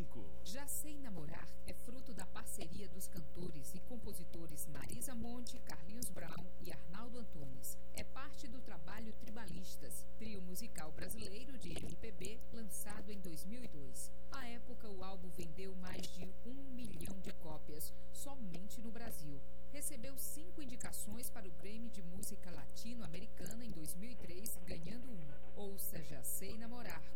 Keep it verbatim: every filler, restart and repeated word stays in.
cinco. Já Sei Namorar é fruto da parceria dos cantores e compositores Marisa Monte, Carlinhos Brown e Arnaldo Antunes. É parte do trabalho Tribalistas, trio musical brasileiro de M P B lançado em dois mil e dois. À época, o álbum vendeu mais de um milhão de cópias somente no Brasil. Recebeu cinco indicações para o Grammy de Música Latino-Americana em dois mil e três, ganhando um. Ouça Já Sei Namorar